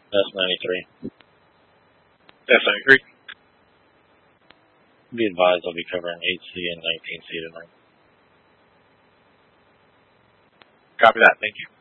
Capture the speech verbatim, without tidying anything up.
S ninety-three. S ninety-three. Be advised I'll be covering eight C and nineteen C tonight. Copy that. Thank you.